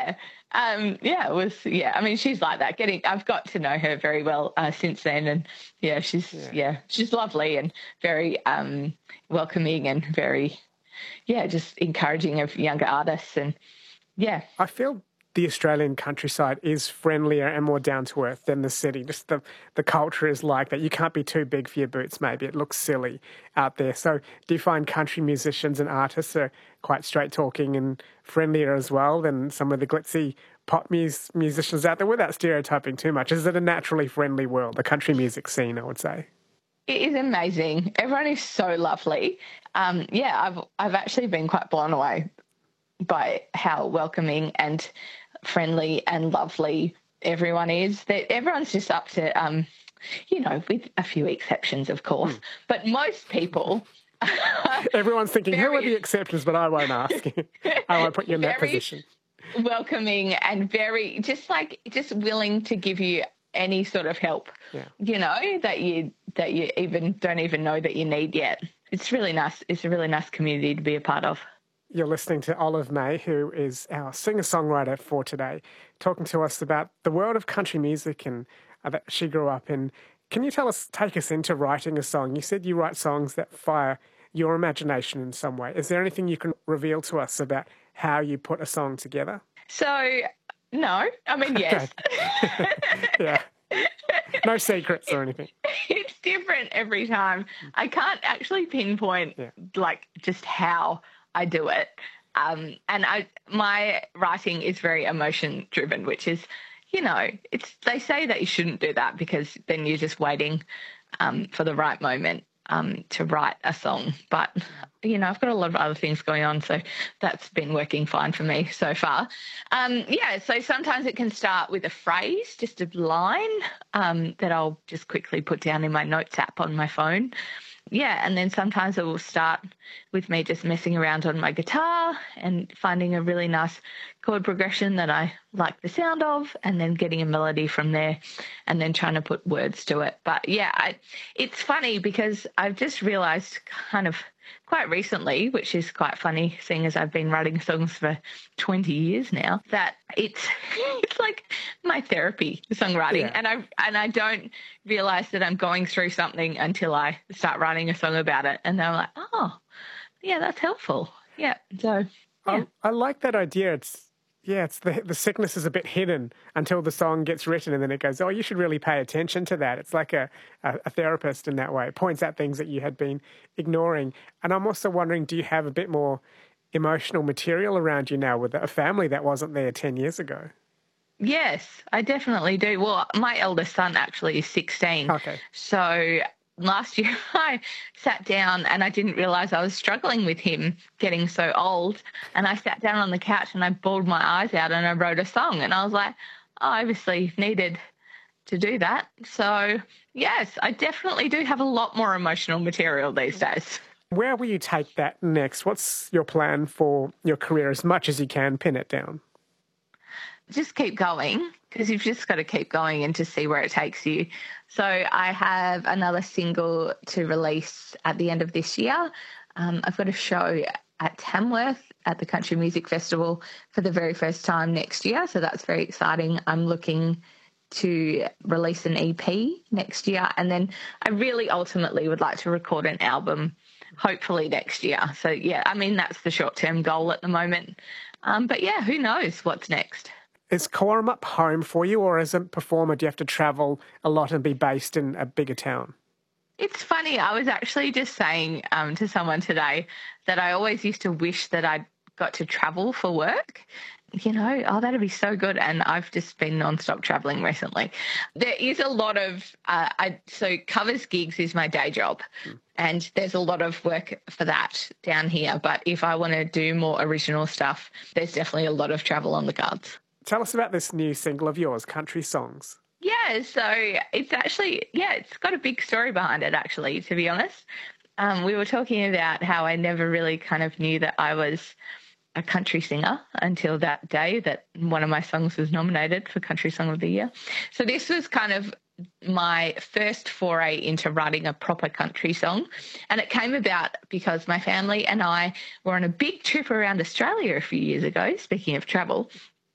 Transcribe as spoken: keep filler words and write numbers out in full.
yeah. Um, yeah, it was, yeah, I mean, she's like that. Getting, I've got to know her very well uh, since then. And yeah, she's, yeah. yeah, she's lovely and very um, welcoming and very, yeah, just encouraging of younger artists. And yeah. I feel the Australian countryside is friendlier and more down to earth than the city. Just the, the culture is like that. You can't be too big for your boots, maybe. It looks silly out there. So do you find country musicians and artists are quite straight talking and friendlier as well than some of the glitzy pop mus- musicians out there without stereotyping too much? Is it a naturally friendly world, the country music scene, I would say? It is amazing. Everyone is so lovely. Um, yeah, I've I've actually been quite blown away by how welcoming and friendly and lovely everyone is. That everyone's just up to, um, you know, with a few exceptions, of course, mm. but most people. Everyone's thinking, very, who are the exceptions? But I won't ask. I won't put you in that position. Welcoming and very just like just willing to give you any sort of help. Yeah. You know that you that you even don't even know that you need yet. It's really nice. It's a really nice community to be a part of. You're listening to Olive May, who is our singer-songwriter for today, talking to us about the world of country music and uh, that she grew up in. Can you tell us, take us into writing a song? You said you write songs that fire your imagination in some way. Is there anything you can reveal to us about how you put a song together? So, no. I mean, yes. Yeah. No secrets or anything. It's different every time. I can't actually pinpoint, yeah. like, just how I do it. Um, and I, my writing is very emotion driven, which is, you know, it's, they say that you shouldn't do that because then you're just waiting um, for the right moment um, to write a song. But, you know, I've got a lot of other things going on, so that's been working fine for me so far. Um, yeah, so sometimes it can start with a phrase, just a line um, that I'll just quickly put down in my notes app on my phone. Yeah, and then sometimes it will start with me just messing around on my guitar and finding a really nice chord progression that I like the sound of, and then getting a melody from there and then trying to put words to it. But, yeah, I, it's funny because I've just realised kind of quite recently, which is quite funny seeing as I've been writing songs for twenty years now, that it's it's like my therapy, songwriting. Yeah. And I and I don't realise that I'm going through something until I start writing a song about it. And then I'm like, oh, yeah, that's helpful. Yeah. So, yeah. I, I like that idea. It's Yeah, it's the the sickness is a bit hidden until the song gets written, and then it goes, oh, you should really pay attention to that. It's like a, a, a therapist in that way. It points out things that you had been ignoring. And I'm also wondering, do you have a bit more emotional material around you now with a family that wasn't there ten years ago? Yes, I definitely do. Well, my eldest son actually is sixteen. Okay. So last year I sat down and I didn't realise I was struggling with him getting so old, and I sat down on the couch and I bawled my eyes out and I wrote a song, and I was like, oh, I obviously needed to do that. So, yes, I definitely do have a lot more emotional material these days. Where will you take that next? What's your plan for your career, as much as you can pin it down? Just keep going, because you've just got to keep going and to see where it takes you. So I have another single to release at the end of this year. Um, I've got a show at Tamworth at the Country Music Festival for the very first time next year, so that's very exciting. I'm looking to release an E P next year, and then I really ultimately would like to record an album hopefully next year. So, yeah, I mean, that's the short-term goal at the moment. Um, but, yeah, who knows what's next. Is Coramup home for you, or as a performer do you have to travel a lot and be based in a bigger town? It's funny. I was actually just saying um, to someone today that I always used to wish that I'd got to travel for work. You know, oh, that'd be so good. And I've just been nonstop traveling recently. There is a lot of, uh, I, so covers gigs is my day job. Mm. And there's a lot of work for that down here. But if I want to do more original stuff, there's definitely a lot of travel on the cards. Tell us about this new single of yours, Country Songs. Yeah, so it's actually, yeah, it's got a big story behind it, actually, to be honest. Um, we were talking about how I never really kind of knew that I was a country singer until that day that one of my songs was nominated for Country Song of the Year. So this was kind of my first foray into writing a proper country song. And it came about because my family and I were on a big trip around Australia a few years ago, speaking of travel,